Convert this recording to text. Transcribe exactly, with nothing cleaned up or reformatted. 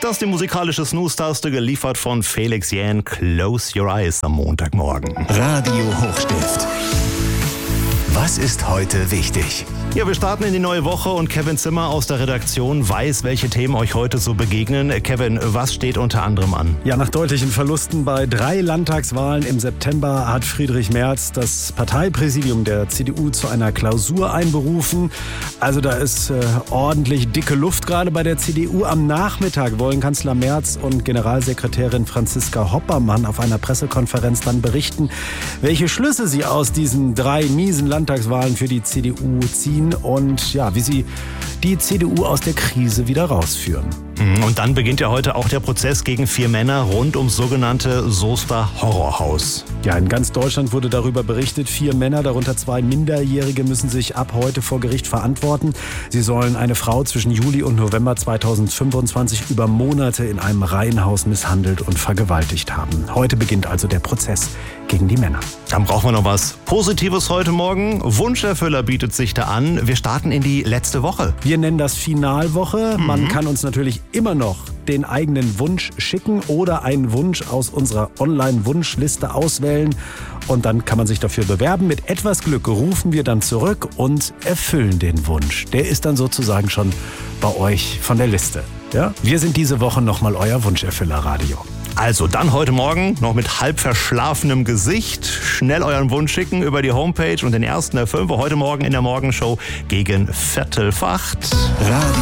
Das die musikalische Snooze-Taste, geliefert von Felix Jähn. Close Your Eyes am Montagmorgen. Radio Hochstift. Was ist heute wichtig? Ja, wir starten in die neue Woche und Kevin Zimmer aus der Redaktion weiß, welche Themen euch heute so begegnen. Kevin, was steht unter anderem an? Ja, nach deutlichen Verlusten bei drei Landtagswahlen im September hat Friedrich Merz das Parteipräsidium der C D U zu einer Klausur einberufen. Also da ist äh, ordentlich dicke Luft gerade bei der C D U. Am Nachmittag wollen Kanzler Merz und Generalsekretärin Franziska Hoppermann auf einer Pressekonferenz dann berichten, welche Schlüsse sie aus diesen drei miesen Landtagswahlen für die C D U ziehen und ja, wie sie die C D U aus der Krise wieder rausführen. Und dann beginnt ja heute auch der Prozess gegen vier Männer rund ums sogenannte Soester Horrorhaus. Ja, in ganz Deutschland wurde darüber berichtet. Vier Männer, darunter zwei Minderjährige, müssen sich ab heute vor Gericht verantworten. Sie sollen eine Frau zwischen Juli und November zweitausendfünfundzwanzig über Monate in einem Reihenhaus misshandelt und vergewaltigt haben. Heute beginnt also der Prozess gegen die Männer. Dann brauchen wir noch was Positives heute Morgen. Wunscherfüller bietet sich da an. Wir starten in die letzte Woche. Wir nennen das Finalwoche. Mhm. Man kann uns natürlich immer noch den eigenen Wunsch schicken oder einen Wunsch aus unserer Online-Wunschliste auswählen. Und dann kann man sich dafür bewerben. Mit etwas Glück rufen wir dann zurück und erfüllen den Wunsch. Der ist dann sozusagen schon bei euch von der Liste. Ja? Wir sind diese Woche nochmal euer Wunscherfüller-Radio. Also dann heute Morgen noch mit halb verschlafenem Gesicht schnell euren Wunsch schicken über die Homepage und den ersten der Fünfe heute Morgen in der Morgenshow gegen Viertel vor acht.